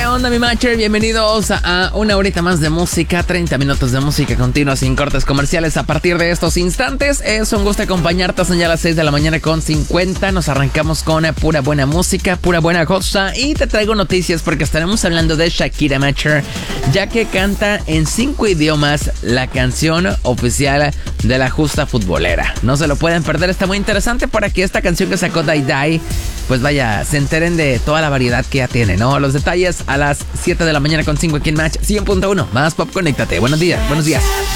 onda, mi matcher? Bienvenidos a una horita más de música, 30 minutos de música continua sin cortes comerciales a partir de estos instantes. Es un gusto acompañarte, son ya las 6 de la mañana con 50. Nos arrancamos con pura buena música, pura buena cosa. Y te traigo noticias porque estaremos hablando de Shakira, matcher, ya que canta en 5 idiomas la canción oficial de la justa futbolera. No se lo pueden perder, está muy interesante para que esta canción que sacó Dai Dai, pues vaya, se enteren de toda la variedad que ya tiene, ¿no? Los detalles a las 7 de la mañana con 5 aquí en Match 100.1. Más pop, conéctate. Buenos días, buenos días.